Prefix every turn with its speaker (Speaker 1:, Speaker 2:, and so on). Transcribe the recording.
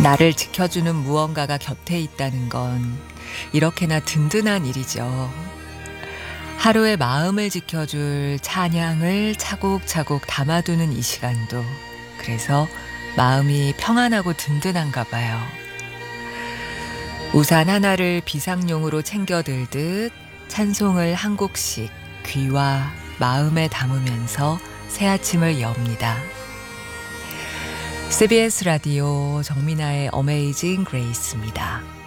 Speaker 1: 나를 지켜주는 무언가가 곁에 있다는 건 이렇게나 든든한 일이죠. 하루의 마음을 지켜줄 찬양을 차곡차곡 담아두는 이 시간도 그래서 마음이 평안하고 든든한가 봐요. 우산 하나를 비상용으로 챙겨들듯 찬송을 한 곡씩 귀와 마음에 담으면서 새 아침을 엽니다. CBS 라디오 정민아의 어메이징 그레이스입니다.